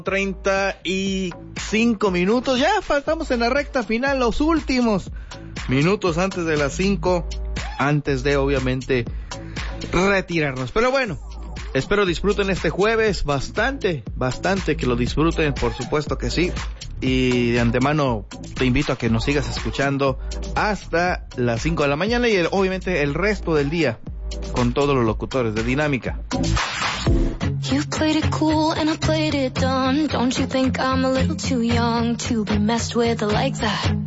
35 minutos, ya faltamos en la recta final, los últimos minutos antes de las 5, antes de obviamente retirarnos. Pero bueno, espero disfruten este jueves bastante, que lo disfruten, por supuesto que sí. Y de antemano te invito a que nos sigas escuchando hasta las 5 de la mañana y obviamente el resto del día con todos los locutores de Dinámica. You played it cool and I played it dumb. Don't you think I'm a little too young to be messed with like that?